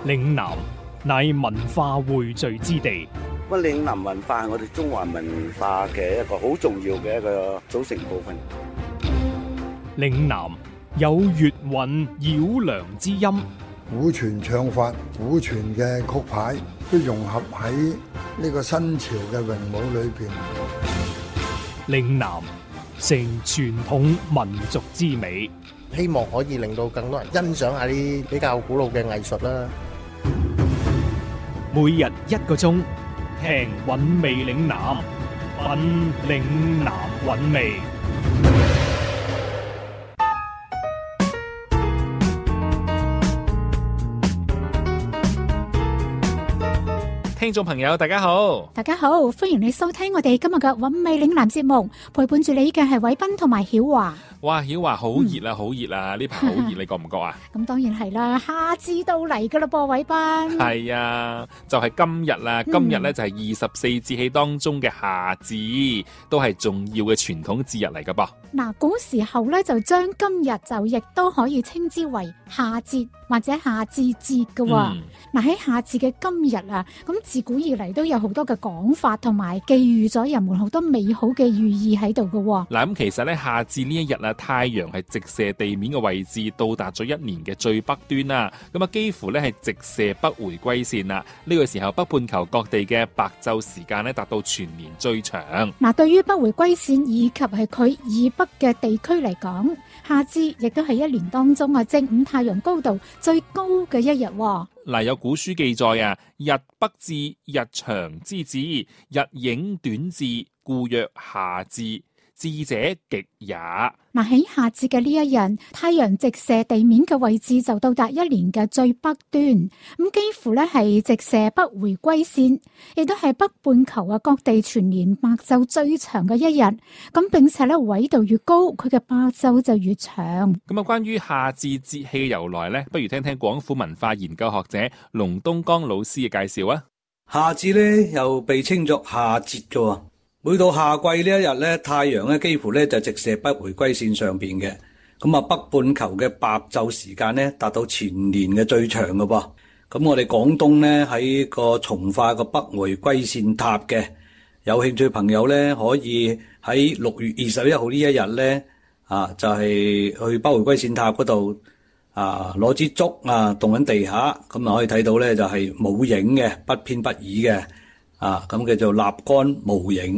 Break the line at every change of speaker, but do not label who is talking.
嶺南乃文化匯聚之地。
嶺南文化係我哋中華文化嘅一個好重要嘅一個組成部分。
嶺南有粵韻繞梁之音，
古傳唱法、古傳嘅曲牌都融合喺呢個新潮嘅詠舞裏邊。
嶺南成傳統民族之美，
希望可以令到更多人欣賞下啲比較古老嘅藝術啦。
每日1個鐘，聽韻味嶺南，品嶺南韻味。聽眾朋友大家好，
大家好，歡迎你收聽我哋今日嘅韻味嶺南節目，陪伴住你嘅係偉斌同埋曉華。
哇，曉華好熱啊，好熱啊！呢排好熱，你覺唔覺啊？
咁當然係啦，夏至到嚟噶啦噃，偉斌。
係啊，就係今日啦。今日咧就係24節氣當中嘅夏至，都係重要嘅傳統節日嚟噶噃。
嗱，古時候咧就將今日就亦都可以稱之為夏節或者夏至節噶。嗱，喺夏至嘅今日啊，咁自古以嚟都有好多嘅講法，同埋寄予咗人們好多美好嘅寓意喺度噶。
嗱，咁其實咧夏至呢一日啊，太陽係直射地面嘅位置，到達咗一年嘅最北端啦。咁啊，幾乎咧係直射北回歸線啦。呢個時候，北半球各地嘅白晝時間咧達到全年最長。
嗱，對於北回歸線以及係佢以北嘅地區嚟講，夏至亦都係一年當中啊正午太陽高度最高嘅一日。
嗱，有古書記載啊，日北至，日長之至，日影短至，故曰夏至。至者極也。嗱，
喺夏至嘅呢一日，太陽直射地面嘅位置就到達一年嘅最北端，咁幾乎咧係直射北回歸線，亦都係北半球啊各地全年白晝最長嘅一日。咁並且咧緯度越高，佢嘅白晝就越長。
咁啊，關於夏至節氣嘅由來咧，不如聽聽廣府文化研究學者龍東江老師嘅介紹啊。
夏至咧又被稱作夏節嘅。每到夏季呢一日咧，太陽咧幾乎咧就直射北回歸線上邊嘅，咁啊北半球嘅白晝時間咧達到全年嘅最長嘅噃。咁我哋廣東咧喺個從化個北回歸線塔嘅，有興趣朋友咧可以喺6月21號呢一日咧就係去北回歸線塔嗰度攞支竹凍喺地下，咁啊可以睇到咧就係冇影嘅，不偏不倚嘅咁叫做立竿無影。